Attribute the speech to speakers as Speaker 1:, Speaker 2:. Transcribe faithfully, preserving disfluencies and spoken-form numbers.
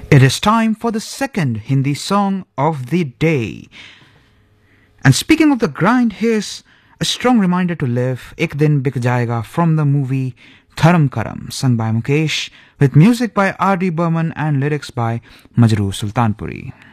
Speaker 1: It is time for the second Hindi song of the day. And speaking of the grind, here's a strong reminder to live. Ek Din Bik Jayega from the movie Dharam Karam, sung by Mukesh, with music by R D. Burman and lyrics by Majroo Sultanpuri.